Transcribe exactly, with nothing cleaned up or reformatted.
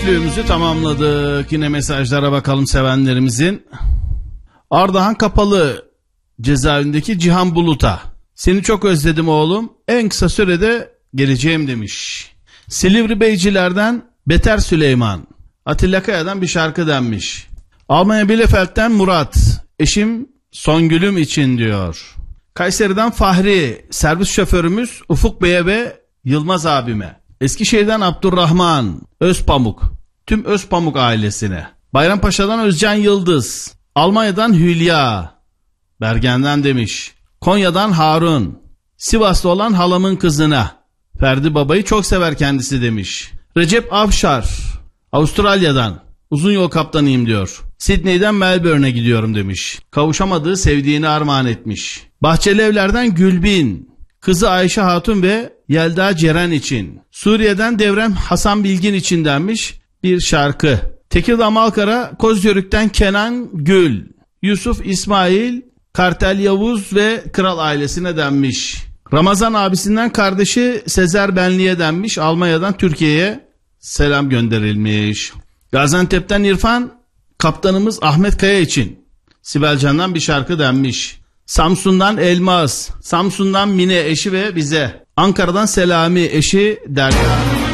üçlüğümüzü tamamladık. Yine mesajlara bakalım sevenlerimizin. Ardahan Kapalı cezaevindeki Cihan Bulut'a. Seni çok özledim oğlum. En kısa sürede geleceğim demiş. Silivri Beyciler'den Beter Süleyman. Atilla Kaya'dan bir şarkı denmiş. Almanya Bielefeld'den Murat. Eşim Songül'üm için diyor. Kayseri'den Fahri. Servis şoförümüz Ufuk Bey'e ve Yılmaz abime. Eskişehir'den Abdurrahman Özpamuk. Tüm Özpamuk ailesine. Bayrampaşa'dan Özcan Yıldız. Almanya'dan Hülya. Bergen'den demiş. Konya'dan Harun. Sivas'ta olan halamın kızına. Ferdi babayı çok sever kendisi demiş. Recep Avşar. Avustralya'dan. Uzun yol kaptanıyım diyor. Sydney'den Melbourne'e gidiyorum demiş. Kavuşamadığı sevdiğini armağan etmiş. Bahçeli Evler'den Gülbin. Kızı Ayşe Hatun ve Yelda Ceren için. Suriye'den Devrem Hasan Bilgin için denmiş bir şarkı. Tekirdağ Malkara Kozyörük'ten Kenan Gül. Yusuf İsmail, Kartel Yavuz ve Kral ailesine denmiş. Ramazan abisinden kardeşi Sezer Benli'ye denmiş. Almanya'dan Türkiye'ye selam gönderilmiş. Gaziantep'ten İrfan, kaptanımız Ahmet Kaya için. Sibel Can'dan bir şarkı denmiş. Samsun'dan Elmas, Samsun'dan Mine eşi ve bize. Ankara'dan Selami eşi Derya.